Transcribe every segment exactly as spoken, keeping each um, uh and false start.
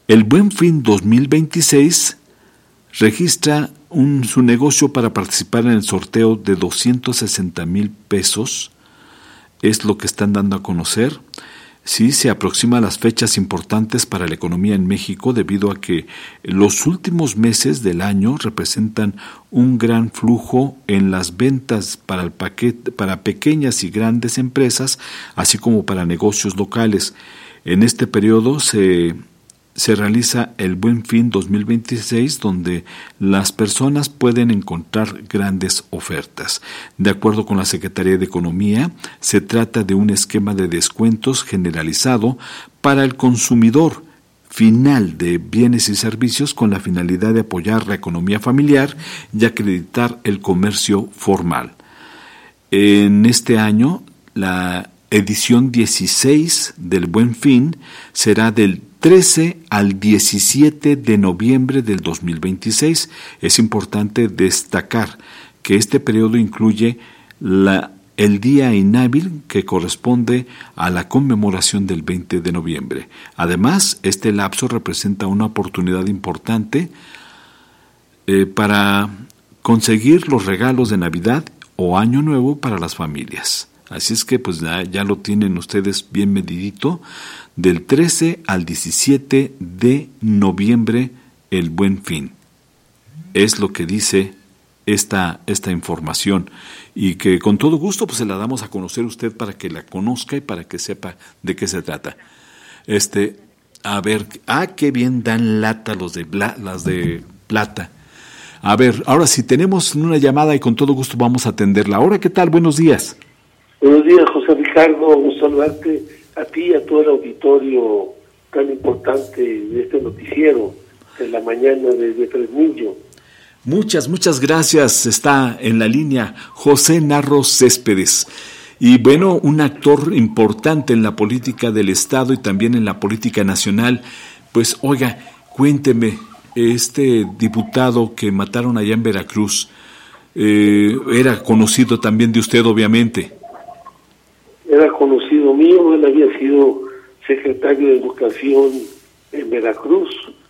El Buen Fin dos mil veintiséis registra un, su negocio para participar en el sorteo de doscientos sesenta mil pesos, es lo que están dando a conocer. Sí, se aproximan las fechas importantes para la economía en México debido a que los últimos meses del año representan un gran flujo en las ventas para el paquete, para pequeñas y grandes empresas, así como para negocios locales. En este periodo se se realiza el Buen Fin dos mil veintiséis, donde las personas pueden encontrar grandes ofertas. De acuerdo con la Secretaría de Economía, se trata de un esquema de descuentos generalizado para el consumidor final de bienes y servicios con la finalidad de apoyar la economía familiar y acreditar el comercio formal. En este año, la edición dieciséis del Buen Fin será del trece al diecisiete de noviembre del dos mil veintiséis. Es importante destacar que este periodo incluye la, el día inhábil que corresponde a la conmemoración del veinte de noviembre. Además, este lapso representa una oportunidad importante eh, para conseguir los regalos de Navidad o Año Nuevo para las familias. Así es que pues ya, ya lo tienen ustedes bien medidito, del trece al diecisiete de noviembre el Buen Fin. Es lo que dice esta, esta información y que con todo gusto pues se la damos a conocer a usted para que la conozca y para que sepa de qué se trata. Este, a ver, ah, qué bien dan lata los de bla, las de plata. A ver, ahora sí tenemos una llamada y con todo gusto vamos a atenderla. Ahora, ¿qué tal? Buenos días. Buenos días, José Ricardo, un saludarte a ti y a todo el auditorio tan importante de este noticiero de la mañana desde Fresnillo. Muchas, muchas gracias. Está en la línea José Narro Céspedes. Y bueno, un actor importante en la política del Estado y también en la política nacional. Pues oiga, cuénteme, este diputado que mataron allá en Veracruz, eh, era conocido también de usted, obviamente. Era conocido mío, él había sido secretario de Educación en Veracruz.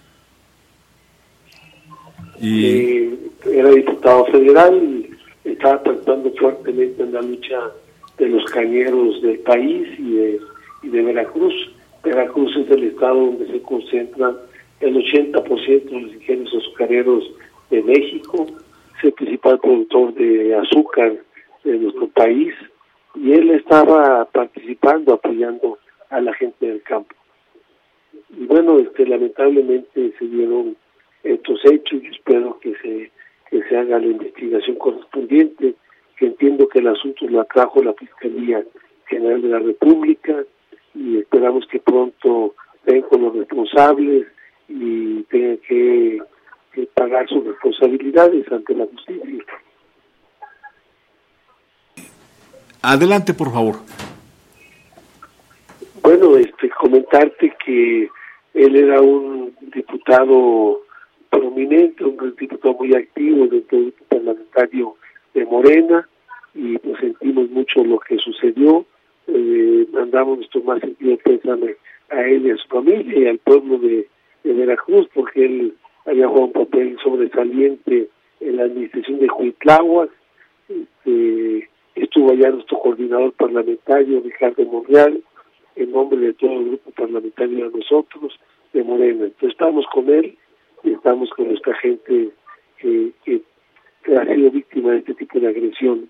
Y eh, era diputado federal y estaba tratando fuertemente en la lucha de los cañeros del país y de, y de Veracruz. Veracruz es el estado donde se concentran el ochenta por ciento de los ingenios azucareros de México, es el principal productor de azúcar de nuestro país. Y él estaba participando, apoyando a la gente del campo. Y bueno, este, lamentablemente se dieron estos hechos. Yo espero que se que se haga la investigación correspondiente, que entiendo que el asunto lo atrajo la Fiscalía General de la República y esperamos que pronto den con los responsables y tengan que, que pagar sus responsabilidades ante la justicia. Adelante, por favor. Bueno, este, comentarte que él era un diputado prominente, un diputado muy activo dentro del grupo parlamentario de Morena, y pues sentimos mucho lo que sucedió. Eh, mandamos nuestro más sentido pésame a él y a su familia y al pueblo de, de Veracruz, porque él había jugado un papel sobresaliente en la administración de Cuitláhuac. Este, Estuvo allá nuestro coordinador parlamentario, Ricardo Monreal, en nombre de todo el grupo parlamentario de nosotros, de Morena. Entonces estamos con él y estamos con nuestra gente que, que, que ha sido víctima de este tipo de agresión.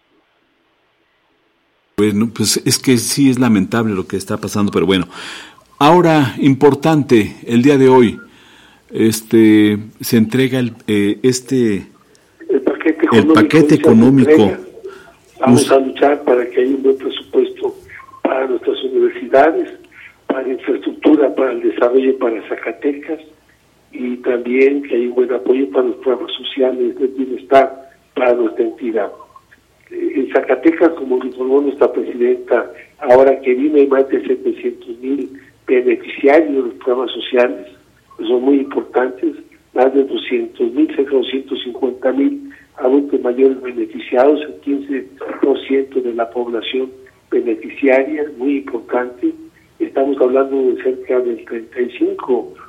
Bueno, pues es que sí es lamentable lo que está pasando, pero bueno. Ahora, importante, el día de hoy, este se entrega el, eh, este el paquete económico. El paquete económico. Vamos a luchar para que haya un buen presupuesto para nuestras universidades, para infraestructura, para el desarrollo para Zacatecas, y también que haya un buen apoyo para los programas sociales de bienestar para nuestra entidad. En Zacatecas, como informó nuestra presidenta, ahora que vino hay más de setecientos mil beneficiarios de los programas sociales, que son muy importantes, más de doscientos mil, cerca de doscientos cincuenta mil adultos mayores beneficiados, el quince por ciento de la población beneficiaria, muy importante. Estamos hablando de cerca del treinta y cinco